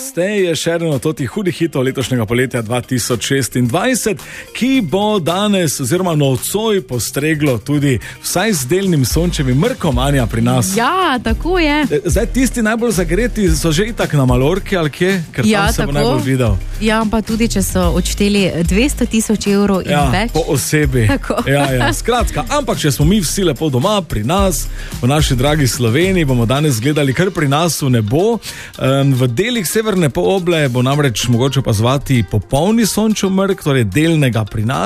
Stay je še eno od tih hudih hitov letošnjega poletja 2026, ki bo danes oziroma nocoj postreglo tudi vsaj z delnim sončevim mrkom, Anja, pri nas. Ja, tako je. Zdaj tisti najbolj zagreti so že itak na Malorki ali kje, ker tam se bo najbolj videl. Ja, pa tudi, če so odšteli 200,000 evrov in več. Po osebi. Ja, skratka, ampak če smo mi vsi lepo doma, pri nas, v naši dragi Sloveniji, bomo danes gledali kar pri nas v nebo. V delih severne poloble bo namreč mogoče opazovati popolni sončev mrk, torej delnega pri nas.